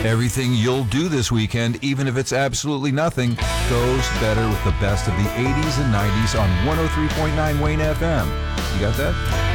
Everything you'll do this weekend, even if it's absolutely nothing, goes better with the best of the 80s and 90s on 103.9 Wayne FM. You got that?